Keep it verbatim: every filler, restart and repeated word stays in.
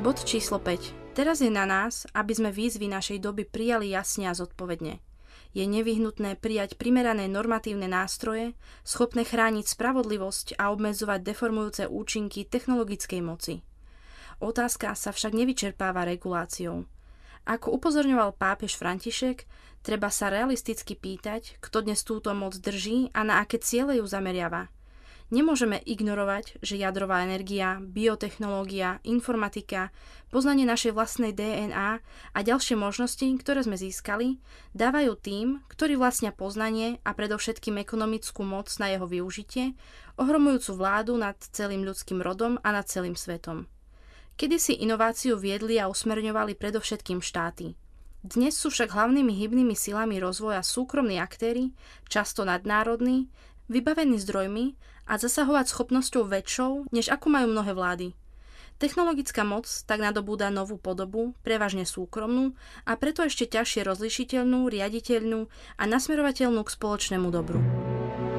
Bod číslo päť. Teraz je na nás, aby sme výzvy našej doby prijali jasne a zodpovedne. Je nevyhnutné prijať primerané normatívne nástroje, schopné chrániť spravodlivosť a obmedzovať deformujúce účinky technologickej moci. Otázka sa však nevyčerpáva reguláciou. Ako upozorňoval pápež František, treba sa realisticky pýtať, kto dnes túto moc drží a na aké ciele ju zameriava. Nemôžeme ignorovať, že jadrová energia, biotechnológia, informatika, poznanie našej vlastnej dé en á a ďalšie možnosti, ktoré sme získali, dávajú tým, ktorí vlastnia poznanie a predovšetkým ekonomickú moc na jeho využitie, ohromujúcu vládu nad celým ľudským rodom a nad celým svetom. Kedysi inováciu viedli a usmerňovali predovšetkým štáty. Dnes sú však hlavnými hybnými silami rozvoja súkromní aktéri, často nadnárodní, vybavení zdrojmi a zasahovať schopnosťou väčšou, než akú majú mnohé vlády. Technologická moc tak nadobúda novú podobu, prevažne súkromnú a preto ešte ťažšie rozlišiteľnú, riaditeľnú a nasmerovateľnú k spoločnému dobru.